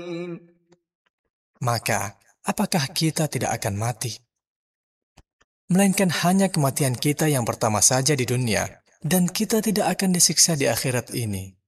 Maka, apakah kita tidak akan mati? Melainkan hanya kematian kita yang pertama saja di dunia, dan kita tidak akan disiksa di akhirat ini.